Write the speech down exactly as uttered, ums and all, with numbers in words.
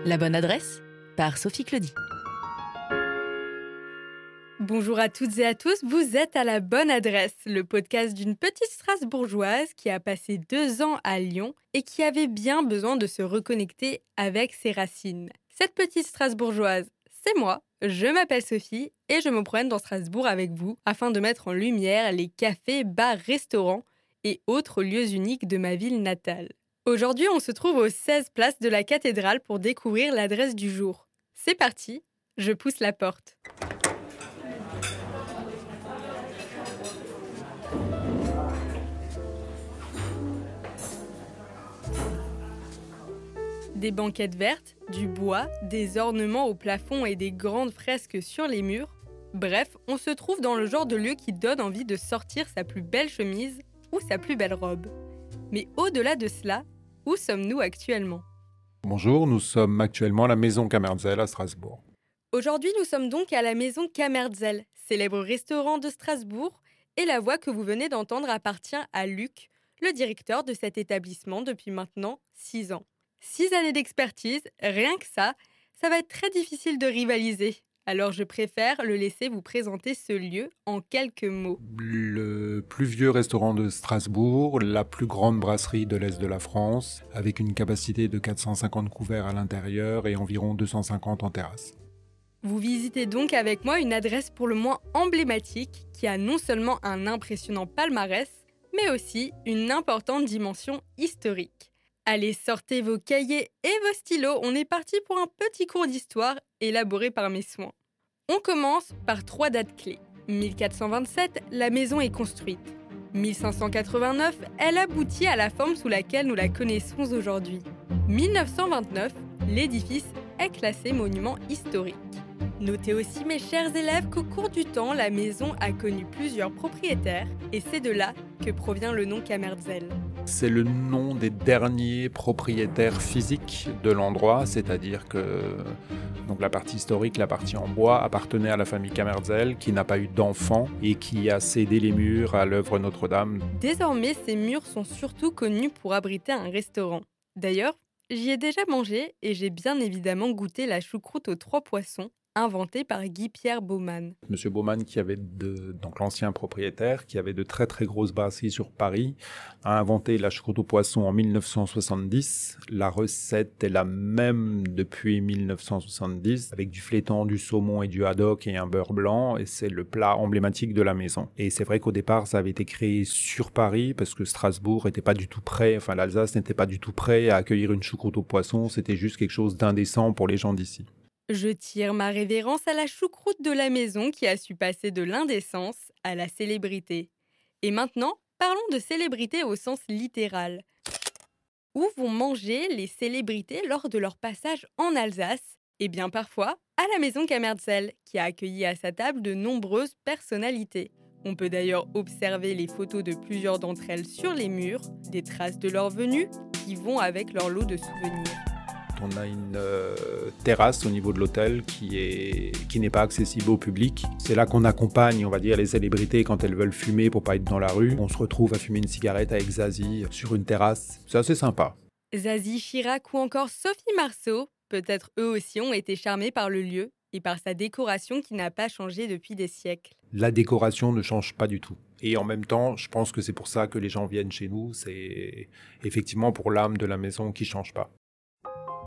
La bonne adresse par Sophie Claudie. Bonjour à toutes et à tous, vous êtes à la bonne adresse, le podcast d'une petite Strasbourgeoise qui a passé deux ans à Lyon et qui avait bien besoin de se reconnecter avec ses racines. Cette petite Strasbourgeoise, c'est moi, je m'appelle Sophie et je me promène dans Strasbourg avec vous afin de mettre en lumière les cafés, bars, restaurants et autres lieux uniques de ma ville natale. Aujourd'hui, on se trouve aux seize places de la cathédrale pour découvrir l'adresse du jour. C'est parti, je pousse la porte. Des banquettes vertes, du bois, des ornements au plafond et des grandes fresques sur les murs. Bref, on se trouve dans le genre de lieu qui donne envie de sortir sa plus belle chemise ou sa plus belle robe. Mais au-delà de cela, où sommes-nous actuellement ? Bonjour, nous sommes actuellement à la Maison Kamerzel à Strasbourg. Aujourd'hui, nous sommes donc à la Maison Kamerzel, célèbre restaurant de Strasbourg, et la voix que vous venez d'entendre appartient à Luc, le directeur de cet établissement depuis maintenant six ans. Six années d'expertise, rien que ça, ça va être très difficile de rivaliser. Alors je préfère le laisser vous présenter ce lieu en quelques mots. Le plus vieux restaurant de Strasbourg, la plus grande brasserie de l'Est de la France, avec une capacité de quatre cent cinquante couverts à l'intérieur et environ deux cent cinquante en terrasse. Vous visitez donc avec moi une adresse pour le moins emblématique qui a non seulement un impressionnant palmarès, mais aussi une importante dimension historique. Allez, sortez vos cahiers et vos stylos, on est parti pour un petit cours d'histoire élaboré par mes soins. On commence par trois dates clés. mille quatre cent vingt-sept, la maison est construite. mille cinq cent quatre-vingt-neuf, elle aboutit à la forme sous laquelle nous la connaissons aujourd'hui. mille neuf cent vingt-neuf, l'édifice est classé monument historique. Notez aussi, mes chers élèves, qu'au cours du temps, la maison a connu plusieurs propriétaires et c'est de là que provient le nom Kamerzel. C'est le nom des derniers propriétaires physiques de l'endroit, c'est-à-dire que donc la partie historique, la partie en bois, appartenait à la famille Kamerzel, qui n'a pas eu d'enfants et qui a cédé les murs à l'œuvre Notre-Dame. Désormais, ces murs sont surtout connus pour abriter un restaurant. D'ailleurs, j'y ai déjà mangé et j'ai bien évidemment goûté la choucroute aux trois poissons, inventée par Guy-Pierre Baumann. Monsieur Baumann, qui avait de, donc l'ancien propriétaire, qui avait de très très grosses brasseries sur Paris, a inventé la choucroute aux poissons en mille neuf cent soixante-dix. La recette est la même depuis mille neuf cent soixante-dix, avec du flétan, du saumon et du haddock et un beurre blanc, et c'est le plat emblématique de la maison. Et c'est vrai qu'au départ, ça avait été créé sur Paris, parce que Strasbourg n'était pas du tout prêt, enfin l'Alsace n'était pas du tout prêt à accueillir une choucroute aux poissons, c'était juste quelque chose d'indécent pour les gens d'ici. Je tire ma révérence à la choucroute de la maison qui a su passer de l'indécence à la célébrité. Et maintenant, parlons de célébrité au sens littéral. Où vont manger les célébrités lors de leur passage en Alsace ? Eh bien parfois, à la maison Kamerzel, qui a accueilli à sa table de nombreuses personnalités. On peut d'ailleurs observer les photos de plusieurs d'entre elles sur les murs, des traces de leur venue qui vont avec leur lot de souvenirs. On a une euh, terrasse au niveau de l'hôtel qui est qui n'est pas accessible au public. C'est là qu'on accompagne, on va dire, les célébrités quand elles veulent fumer pour pas être dans la rue. On se retrouve à fumer une cigarette avec Zazie sur une terrasse. C'est assez sympa. Zazie, Chirac ou encore Sophie Marceau, peut-être eux aussi ont été charmés par le lieu et par sa décoration qui n'a pas changé depuis des siècles. La décoration ne change pas du tout. Et en même temps, je pense que c'est pour ça que les gens viennent chez nous. C'est effectivement pour l'âme de la maison qui change pas.